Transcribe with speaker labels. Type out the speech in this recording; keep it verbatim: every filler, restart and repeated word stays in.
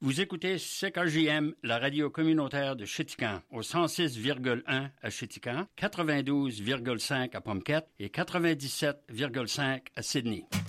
Speaker 1: Vous écoutez C K J M, la radio communautaire de Chéticamp, au cent six virgule un à Chéticamp, quatre-vingt-douze virgule cinq à Pomquette et quatre-vingt-dix-sept virgule cinq à Sydney.